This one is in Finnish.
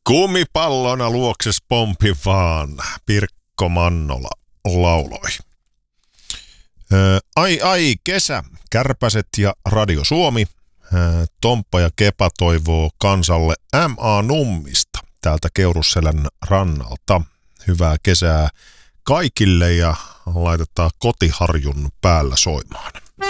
Kumipallona luokses pompi vaan, Pirkko Mannola lauloi. Ai, kesä, Kärpäset ja Radio Suomi. Tomppa ja Kepa toivoo kansalle M.A. Nummista täältä Keurusselän rannalta. Hyvää kesää kaikille ja laitetaan Kotiharjun päällä soimaan.